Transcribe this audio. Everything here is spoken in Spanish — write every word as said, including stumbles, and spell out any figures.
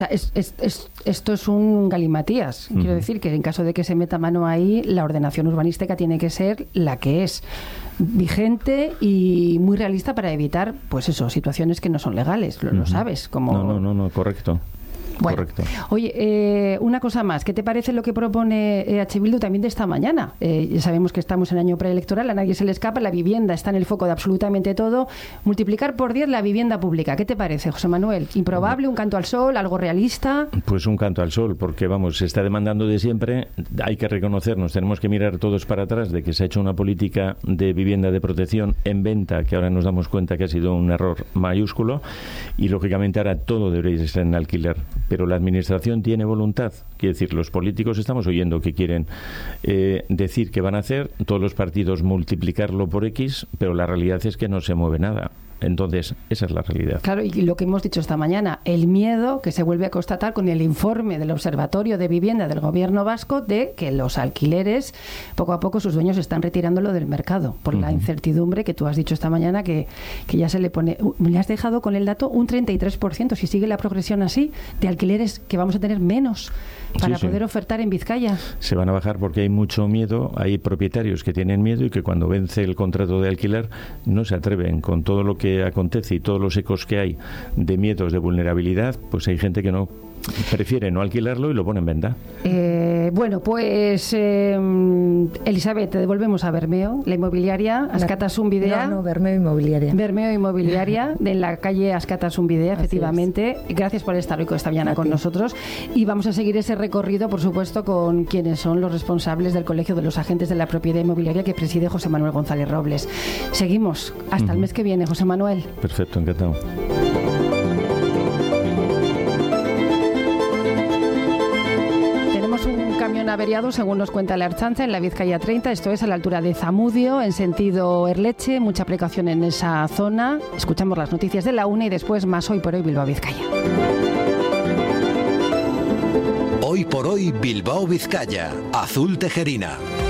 Es, es, es, esto es un galimatías. Uh-huh. Quiero decir que en caso de que se meta mano ahí, la ordenación urbanística tiene que ser la que es, vigente y muy realista para evitar, pues eso, situaciones que no son legales. Lo, uh-huh. lo sabes. Como... No, no, no, no, correcto. Bueno, correcto. Oye, eh, una cosa más. ¿Qué te parece lo que propone E H Bildu también de esta mañana? Eh, ya sabemos que estamos en año preelectoral, a nadie se le escapa, la vivienda está en el foco de absolutamente todo. Multiplicar por diez la vivienda pública. ¿Qué te parece, José Manuel? ¿Improbable, un canto al sol, algo realista? Pues un canto al sol, porque vamos, se está demandando de siempre. Hay que reconocernos, tenemos que mirar todos para atrás de que se ha hecho una política de vivienda de protección en venta, que ahora nos damos cuenta que ha sido un error mayúsculo, y lógicamente ahora todo debería estar en alquiler. Pero la administración tiene voluntad. Quiere decir, los políticos estamos oyendo que quieren eh, decir que van a hacer, todos los partidos multiplicarlo por X, pero la realidad es que no se mueve nada. Entonces, esa es la realidad. Claro, y lo que hemos dicho esta mañana, el miedo que se vuelve a constatar con el informe del Observatorio de Vivienda del Gobierno vasco de que los alquileres, poco a poco sus dueños están retirándolo del mercado por uh-huh. la incertidumbre que tú has dicho esta mañana que, que ya se le pone... Le has dejado con el dato un treinta y tres por ciento, si sigue la progresión así, de alquileres que vamos a tener menos para sí, poder sí. ofertar en Vizcaya. Se van a bajar porque hay mucho miedo, hay propietarios que tienen miedo y que cuando vence el contrato de alquiler no se atreven con todo lo que acontece y todos los ecos que hay de miedos, de vulnerabilidad, pues hay gente que no prefiere no alquilarlo y lo pone en venta. Eh, bueno, pues eh, Elizabeth, te devolvemos a Bermeo, la inmobiliaria, Askatasuna Bidea. No, no, Bermeo Inmobiliaria. Bermeo Inmobiliaria, de la calle Askatasuna Bidea, efectivamente. Gracias por estar hoy esta mañana con nosotros. Y vamos a seguir ese recorrido, por supuesto, con quienes son los responsables del Colegio de los Agentes de la Propiedad Inmobiliaria que preside José Manuel González Robles. Seguimos hasta uh-huh. el mes que viene, José Manuel. Perfecto, encantado. Averiado, según nos cuenta la Ertzaintza, en la Vizcaya treinta, esto es a la altura de Zamudio, en sentido Erleche. Mucha precaución en esa zona. Escuchamos las noticias de la una y después más Hoy por Hoy Bilbao Vizcaya. Hoy por Hoy Bilbao Vizcaya, Azul Tejerina.